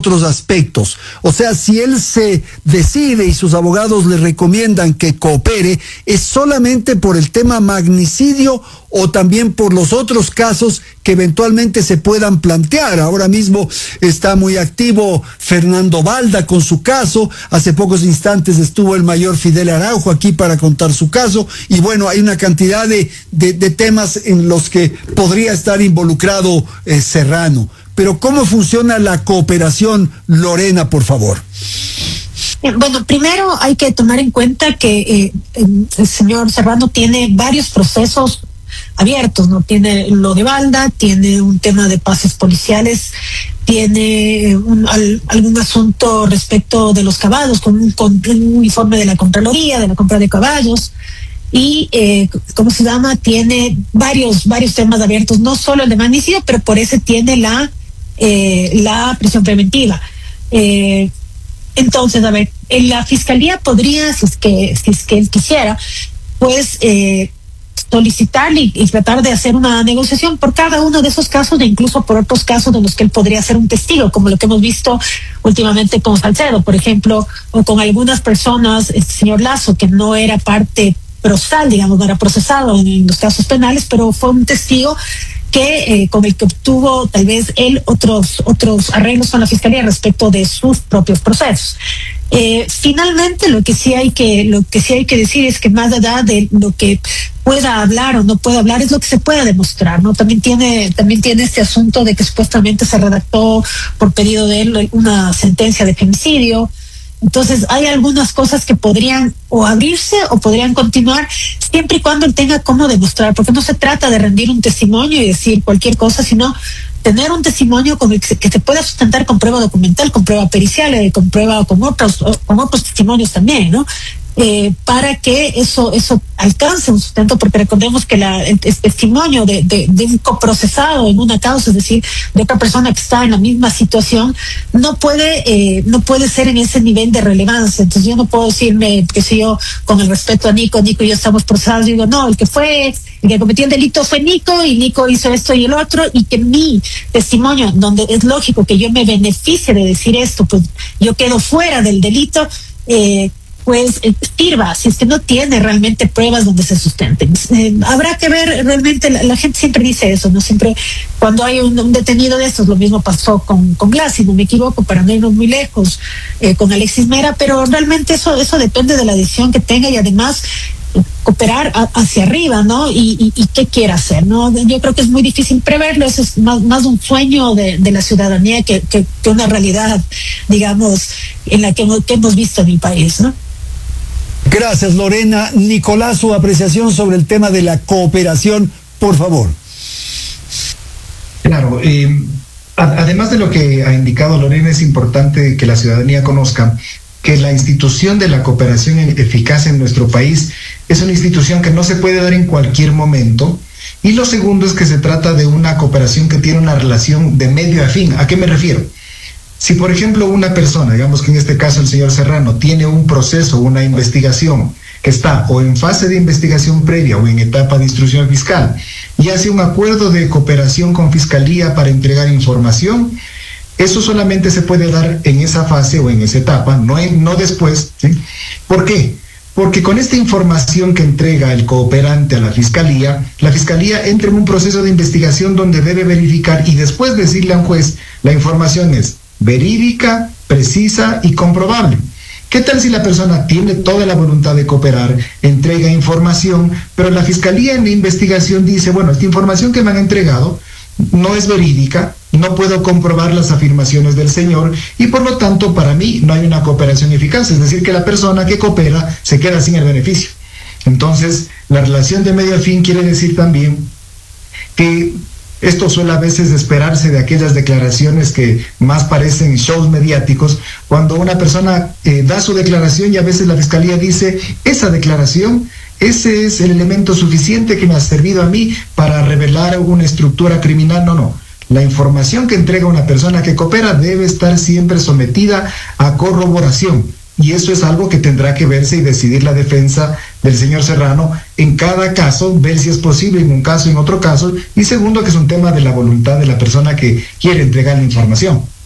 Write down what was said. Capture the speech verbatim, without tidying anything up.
otros aspectos. O sea, si él se decide y sus abogados le recomiendan que coopere, ¿es solamente por el tema magnicidio o también por los otros casos que eventualmente se puedan plantear? Ahora mismo está muy activo Fernando Balda con su caso. Hace pocos instantes estuvo el mayor Fidel Araujo aquí para contar su caso. Y bueno, hay una cantidad de, de, de temas en los que podría estar involucrado eh, Serrano. Pero ¿cómo funciona la cooperación, Lorena, por favor? Bueno, primero hay que tomar en cuenta que eh, el señor Serrano tiene varios procesos abiertos, ¿no? Tiene lo de Balda, tiene un tema de pases policiales, tiene un, al, algún asunto respecto de los caballos, con un, con un informe de la Contraloría, de la compra de caballos, y, eh, ¿cómo se llama? Tiene varios, varios temas abiertos, no solo el de magnicidio, pero por ese tiene la, eh, la prisión preventiva. Eh, entonces, a ver, en la Fiscalía podría, si es que, si es que él quisiera, pues, eh, solicitar y, y tratar de hacer una negociación por cada uno de esos casos e incluso por otros casos de los que él podría ser un testigo, como lo que hemos visto últimamente con Salcedo, por ejemplo, o con algunas personas, este señor Lazo, que no era parte procesal, digamos, no era procesado en, en los casos penales, pero fue un testigo que eh, con el que obtuvo tal vez él otros otros arreglos con la Fiscalía respecto de sus propios procesos. Eh, finalmente, lo que sí hay que lo que sí hay que decir es que más allá de lo que pueda hablar o no pueda hablar es lo que se pueda demostrar, ¿no? También tiene también tiene este asunto de que supuestamente se redactó por pedido de él una sentencia de femicidio. Entonces hay algunas cosas que podrían o abrirse o podrían continuar siempre y cuando él tenga cómo demostrar, porque no se trata de rendir un testimonio y decir cualquier cosa, sino tener un testimonio con el que se, que se pueda sustentar con prueba documental, con prueba pericial, eh, con prueba con otros con otros testimonios también, ¿no? Eh, para que eso eso alcance un sustento, porque recordemos que la, el, el testimonio de, de, de un coprocesado en una causa, es decir, de otra persona que está en la misma situación, no puede eh, no puede ser en ese nivel de relevancia. Entonces yo no puedo decirme, qué sé yo, con el respeto a Nico, Nico y yo estamos procesados, digo, no, el que fue, el que cometió el delito fue Nico, y Nico hizo esto y el otro, y que mi testimonio, donde es lógico que yo me beneficie de decir esto, pues yo quedo fuera del delito, eh, pues eh, sirva, si es que no tiene realmente pruebas donde se sustenten. Eh, habrá que ver realmente, la, la gente siempre dice eso, ¿no? Siempre cuando hay un, un detenido de estos, lo mismo pasó con, con Glass, si no me equivoco, para no irnos muy lejos, eh, con Alexis Mera, pero realmente eso, eso depende de la decisión que tenga y además cooperar a, hacia arriba, ¿no? Y, y, y qué quiera hacer, ¿no? Yo creo que es muy difícil preverlo, eso es más, más un sueño de, de la ciudadanía que, que, que una realidad, digamos, en la que, que hemos visto en mi país, ¿no? Gracias, Lorena. Nicolás, su apreciación sobre el tema de la cooperación, por favor. Claro, eh, además de lo que ha indicado Lorena, es importante que la ciudadanía conozca que la institución de la cooperación eficaz en nuestro país es una institución que no se puede dar en cualquier momento. Y lo segundo es que se trata de una cooperación que tiene una relación de medio a fin. ¿A qué me refiero? Si, por ejemplo, una persona, digamos que en este caso el señor Serrano, tiene un proceso, una investigación que está o en fase de investigación previa o en etapa de instrucción fiscal y hace un acuerdo de cooperación con Fiscalía para entregar información, eso solamente se puede dar en esa fase o en esa etapa, no, en, no después, ¿sí? ¿Por qué? Porque con esta información que entrega el cooperante a la Fiscalía, la Fiscalía entra en un proceso de investigación donde debe verificar y después decirle a un juez, la información es verídica, precisa y comprobable. ¿Qué tal si la persona tiene toda la voluntad de cooperar, entrega información, pero la Fiscalía en la investigación dice, bueno, esta información que me han entregado no es verídica, no puedo comprobar las afirmaciones del señor y por lo tanto para mí no hay una cooperación eficaz, es decir, que la persona que coopera se queda sin el beneficio? Entonces, la relación de medio a fin quiere decir también que esto suele a veces esperarse de aquellas declaraciones que más parecen shows mediáticos, cuando una persona eh, da su declaración y a veces la Fiscalía dice, esa declaración, ese es el elemento suficiente que me ha servido a mí para revelar una estructura criminal. No, no. La información que entrega una persona que coopera debe estar siempre sometida a corroboración. Y eso es algo que tendrá que verse y decidir la defensa del señor Serrano en cada caso, ver si es posible en un caso, en otro caso, y segundo, que es un tema de la voluntad de la persona que quiere entregar la información.